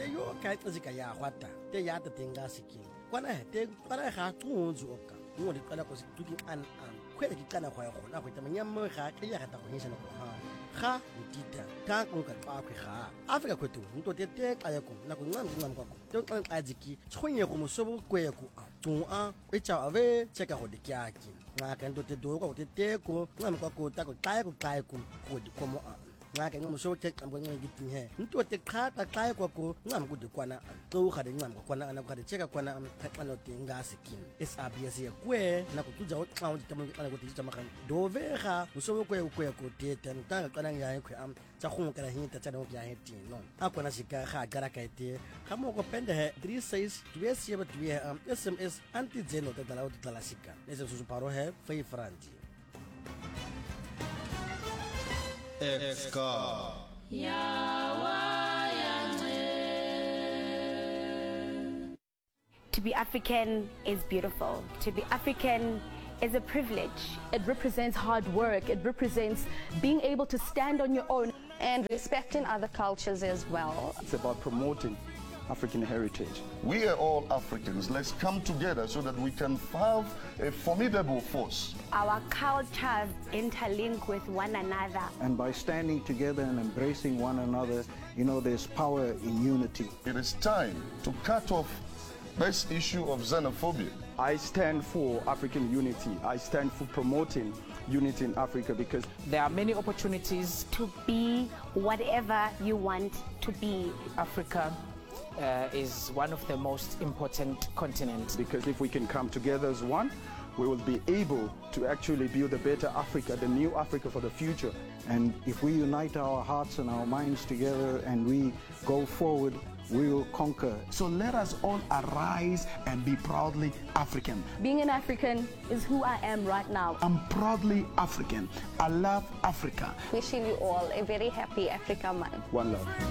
te yo ka tsika ya hwata te ya te tenga siking kwana te para ga tsunzu oka mo di kala ko situki an kwele ki kana khwa gona go tsamanya mo ga ke ya ga ta go hisa no ga ntita ka ko ka twa khwe ga Africa kwetu nto te ka ya ko na ko ngam kwa ko te ka aziki tshonye go mosobo kwe ko a e cha ave cheka go dikyaki nga ka nto te do ko te ko ngam kwa ko ta ko ka ko di komo nga ke ngomuso ke qambo ngithi he nto te qhaka xa kwako ngam ku dikwana to ga de ngam kwana ana ga de cheka kwana xa no tinga sikin SABS ye kwe na ku tuja o xa o ditamo ke kana ku tija magan dove ga muso kwe ko te ten ta kana ya kwe am tsa go ka hinta tsa no ya heti no akwana sika ga gara ka ite ga mo ko pende he 36 2 7 SMS anti zeno te dala o dala sika ese su paro he fei franti Exka. To be African is beautiful. To be African is a privilege. It represents hard work. It represents being able to stand on your own. And respecting other cultures as well. It's about promoting African heritage. We are all Africans. Let's come together so that we can have a formidable force. Our cultures interlink with one another. And by standing together and embracing one another, you know, there's power in unity. It is time to cut off this issue of xenophobia. I stand for African unity. I stand for promoting unity in Africa because there are many opportunities to be whatever you want to be. Africa is one of the most important continents. Because if we can come together as one, we will be able to actually build a better Africa, the new Africa for the future. And if we unite our hearts and our minds together and we go forward, we will conquer. So let us all arise and be proudly African. Being an African is who I am right now. I'm proudly African. I love Africa. Wishing you all a very happy Africa Month. One love.